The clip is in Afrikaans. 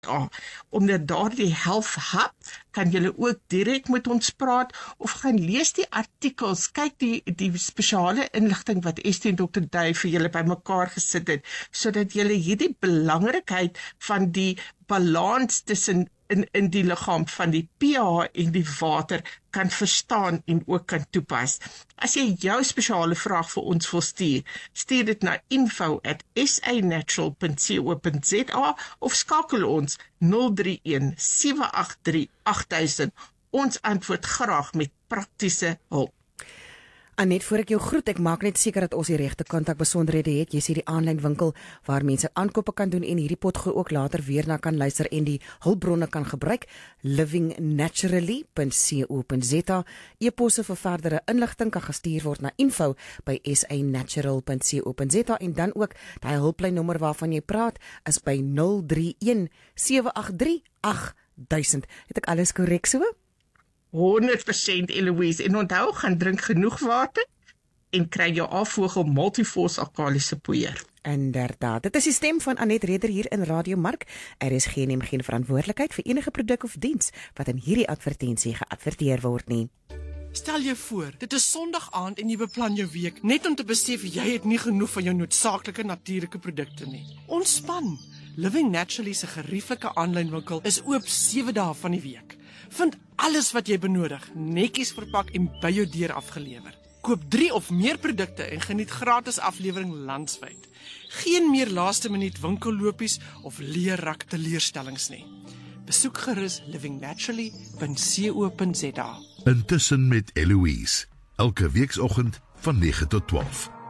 Onder daardie Health Hub kan julle ook direk met ons praat of gaan lees die artikels, kyk die spesiale inligting wat Estie en Dr. Dave vir julle bymekaar gesit het, sodat julle hierdie belangrikheid van die balans tussen in die liggaam van die pH en die water kan verstaan en ook kan toepas. As jy jou spesiale vraag vir ons wil stuur dit na info@sanatural.co.za of skakel ons 031 783 8000. Ons antwoord graag met praktiese hulp. Net voor ek jou groet, ek maak net seker dat ons die regte kontakbesonderhede het. Jy sien die aanlyn winkel waar mense aankope kan doen en hierdie potgoed ook later weer na kan luister en die hulpbronne kan gebruik. livingnaturally.co.za. E-posse vir verdere inligting kan gestuur word na info@sanatural.co.za en dan ook daai hulplynnommer waarvan jy praat is by 031 783 8000. Het ek alles korrek so? 100% Eloise, en onthou, gaan drink genoeg water en kry jou afvogel Multivors alkalisiese poeier. Inderdaad, dit is die stem van Anet Reder hier in Radio Mark. RSG neem geen verantwoordelikheid vir enige produk of diens wat in hierdie advertensie geadverteer word nie. Stel jou voor, dit is Sondag aand en jy beplan jou week, net om te besef jy het nie genoeg van jou noodsaaklike natuurlike produkte nie. Ontspan. Living Naturally se gerieflike aanlynwinkel is oop 7 dae van die week. Vind alles wat jy benodig, netjies verpak en by jou deur afgelewer. Koop 3 of meer produkte en geniet gratis aflewering landwyd. Geen meer laaste minuut winkellopies of leerrak teleurstellings nie. Besoek gerus livingnaturally.co.za. Intussen met Eloise, elke weekoggend van 9 tot 12.